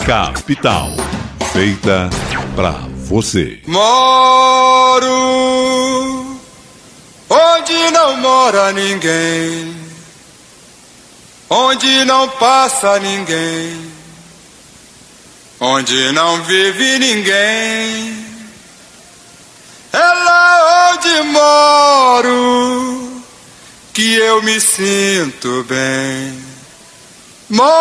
Capital, feita pra você. Moro onde não mora ninguém, onde não passa ninguém, onde não vive ninguém. É lá onde moro que eu me sinto bem.